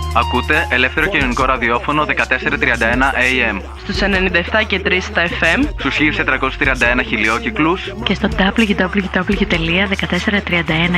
Ακούτε ελεύθερο κοινωνικό ραδιόφωνο 1431 AM. Στους 97 και 3 στα FM. Στους 1431 χιλιόκυκλους. Και στο www.1431fm.gr.